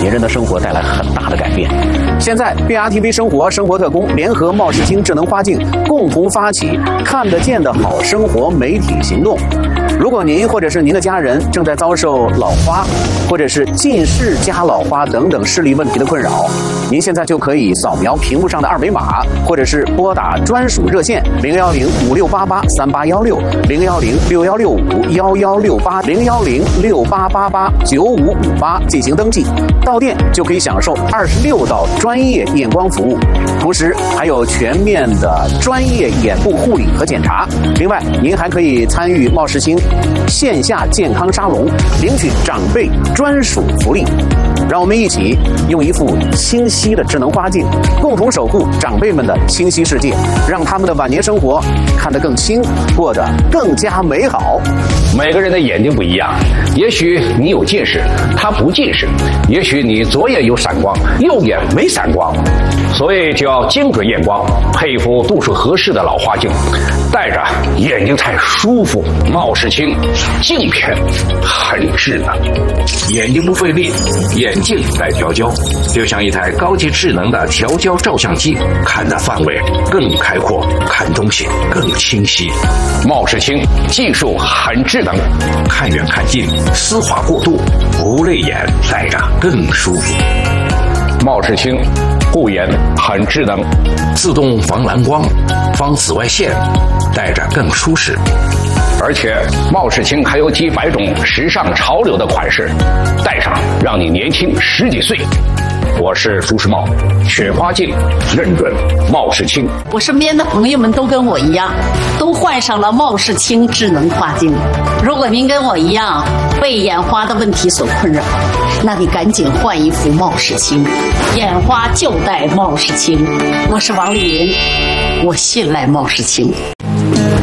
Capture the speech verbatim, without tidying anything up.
年人的生活带来很大的改变。现在 B R T V 生活生活特工联合茂世清智能花镜共同发起看得见的好生活媒体行动。如果您或者是您的家人正在遭受老花或者是近视加老花等等视力问题的困扰，您现在就可以扫描屏幕上的二维码，或者是拨打专属热线零幺零五六八八三八幺六零幺零六幺六五幺幺六八零幺零六八八八九五五八进行登记，到店就可以享受二十六道专业验光服务，同时还有全面的专业眼部护理和检查。另外，您还可以参与茂世清线下健康沙龙，领取长辈专属福利。让我们一起用一副清晰的智能花镜，共同守护长辈们的清晰世界，让他们的晚年生活看得更清，过得更加美好。 每个人的眼睛不一样，也许你有近视，他不近视；也许你左眼有散光，右眼没散光。所以就要精准验光，配一副度数合适的老花镜，戴着眼睛才舒服。茂世清镜片很智能， 眼睛不费力，眼镜带调焦，就像一台高级智能的调焦照相机，看的范围更开阔，看东西更清晰。 茂世清技术很智能， 看远看近，丝滑过渡，不累眼，戴着更舒服。 茂世清护眼很智能， 自动防蓝光、防紫外线，戴着更舒适。 而且茂世清还有几百种时尚潮流的款式，戴上让你年轻十几岁。我是朱时茂，雪花镜认准茂世清。 我身边的朋友们都跟我一样，都换上了茂世清智能花镜。如果您跟我一样被眼花的问题所困扰，那你赶紧换一副茂世清，眼花就戴茂世清。我是王丽云，我信赖茂世清。